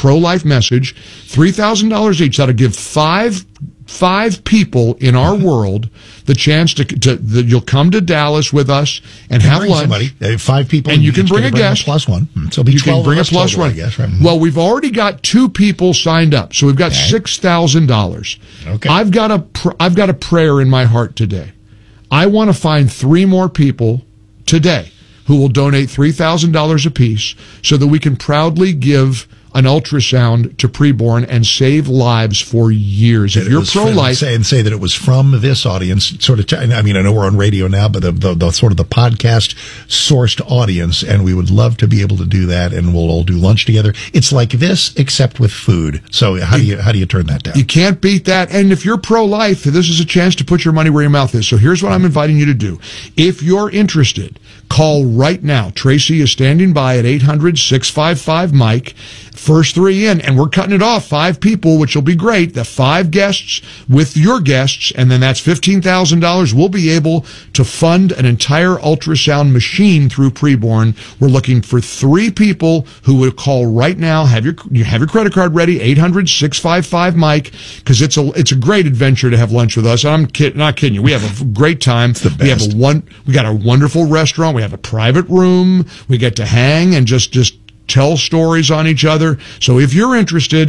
pro-life message, $3,000 each. That'll give five people in our world the chance to you'll come to Dallas with us and have lunch. Somebody, 5 people, and you can bring a guest. Plus one. So it'll be 12 can bring a plus total, one. I guess, right? Well, we've already got 2 people signed up, so we've got $6,000. Okay. I've got a prayer in my heart today. I want to find 3 more people today who will donate $3,000 apiece so that we can proudly give an ultrasound to preborn and save lives for years. If you're pro-life, say that it was from this audience, sort of. I mean, I know we're on radio now, but the sort of the podcast sourced audience, and we would love to be able to do that, and we'll all do lunch together. It's like this, except with food. So how do you turn that down? You can't beat that. And if you're pro-life, this is a chance to put your money where your mouth is. So here's what I'm inviting you to do. If you're interested, call right now. Tracy is standing by at 800-655-MIKE. First 3 in, and we're cutting it off. 5 people, which will be great. The 5 guests with your guests, and then that's $15,000. We'll be able to fund an entire ultrasound machine through preborn. We're looking for 3 people who would call right now. Have your credit card ready. 800-655-MIKE, because it's a great adventure to have lunch with us. I'm not kidding you. We have a great time. It's the best. We got a wonderful restaurant. We have a private room. We get to hang and just tell stories on each other. So if you're interested,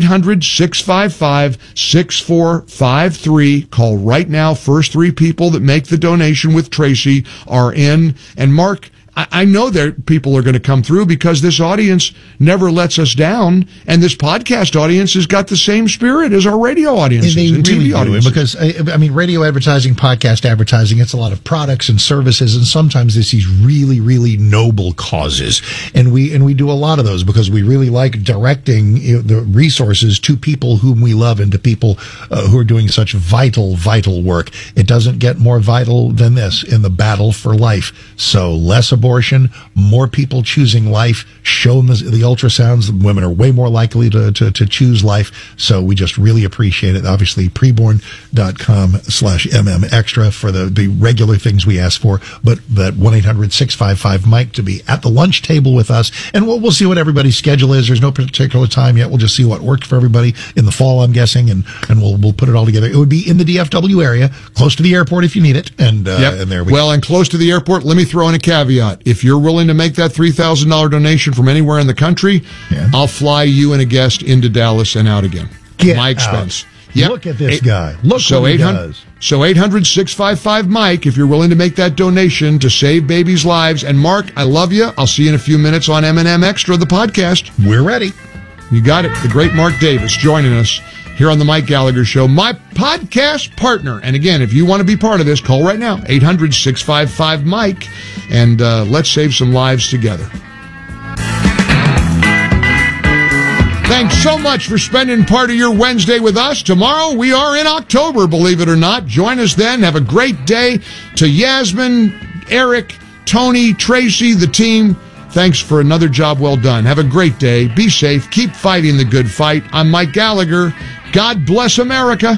800-655-6453. Call right now. First 3 people that make the donation with Tracy are in. And Mark, I know that people are going to come through because this audience never lets us down, and this podcast audience has got the same spirit as our radio audiences and TV audiences. Because, I mean, radio advertising, podcast advertising, it's a lot of products and services, and sometimes it's these really, really noble causes. And we do a lot of those because we really like directing the resources to people whom we love and to people who are doing such vital, vital work. It doesn't get more vital than this in the battle for life. So less abortion, more people choosing life, show them the ultrasounds. Women are way more likely to choose life. So we just really appreciate it. Obviously, preborn.com/MM extra for the regular things we ask for, but that 1-800-655-MIKE to be at the lunch table with us. And we'll see what everybody's schedule is. There's no particular time yet. We'll just see what worked for everybody in the fall, I'm guessing, and we'll put it all together. It would be in the DFW area, close to the airport if you need it. And there we go. And close to the airport, let me throw in a caveat. If you're willing to make that $3,000 donation from anywhere in the country, I'll fly you and a guest into Dallas and out again. My expense. Yep. Look at this guy. Look what he does. So 800-655-MIKE if you're willing to make that donation to save babies' lives. And Mark, I love you. I'll see you in a few minutes on M&M Extra, the podcast. We're ready. You got it. The great Mark Davis joining us here on the Mike Gallagher Show, my podcast partner. And again, if you want to be part of this, call right now, 800-655-MIKE, and let's save some lives together. Thanks so much for spending part of your Wednesday with us. Tomorrow we are in October, believe it or not. Join us then. Have a great day. To Yasmin, Eric, Tony, Tracy, the team, thanks for another job well done. Have a great day. Be safe. Keep fighting the good fight. I'm Mike Gallagher. God bless America.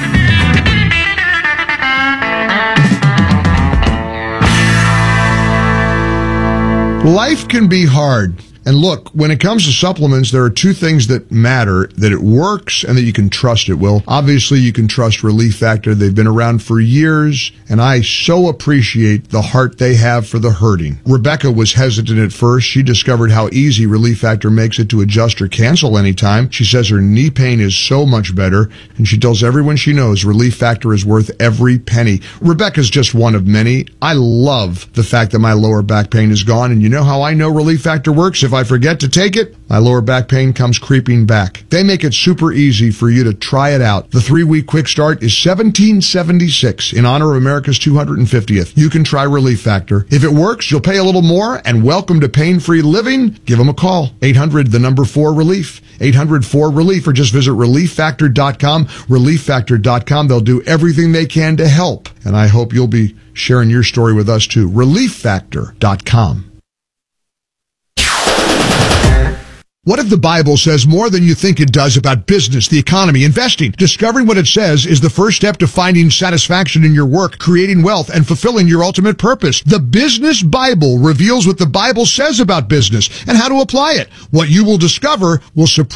Life can be hard. And look, when it comes to supplements, there are 2 things that matter, that it works and that you can trust it. Well, obviously you can trust Relief Factor. They've been around for years, and I so appreciate the heart they have for the hurting. Rebecca was hesitant at first. She discovered how easy Relief Factor makes it to adjust or cancel anytime. She says her knee pain is so much better, and she tells everyone she knows Relief Factor is worth every penny. Rebecca's just one of many. I love the fact that my lower back pain is gone, and you know how I know Relief Factor works? If I forget to take it, my lower back pain comes creeping back. They make it super easy for you to try it out. The 3-week quick start is $17.76 in honor of America's 250th. You can try Relief Factor. If it works, you'll pay a little more, and welcome to pain-free living. Give them a call. 800-4-RELIEF. 800-4-RELIEF, or just visit ReliefFactor.com. ReliefFactor.com. They'll do everything they can to help. And I hope you'll be sharing your story with us too. ReliefFactor.com. What if the Bible says more than you think it does about business, the economy, investing? Discovering what it says is the first step to finding satisfaction in your work, creating wealth, and fulfilling your ultimate purpose. The Business Bible reveals what the Bible says about business and how to apply it. What you will discover will surprise